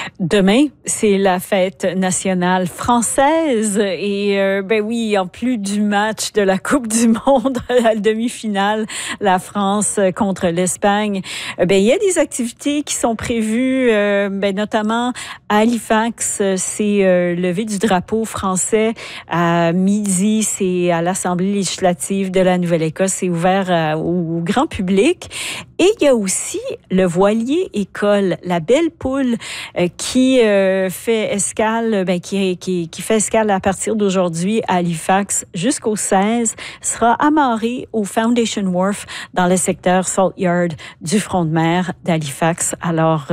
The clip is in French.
Demain, c'est la fête nationale française et ben oui, en plus du match de la Coupe du Monde à la demi-finale, la France contre l'Espagne, ben il y a des activités qui sont prévues, ben notamment à Halifax, c'est lever du drapeau français à midi, c'est à l'Assemblée législative de la Nouvelle-Écosse, c'est ouvert au grand public. Et il y a aussi le voilier école, la Belle Poule, qui fait escale, qui fait escale à partir d'aujourd'hui à Halifax jusqu'au 16, sera amarré au Foundation Wharf dans le secteur Salt Yard du front de mer d'Halifax. Alors,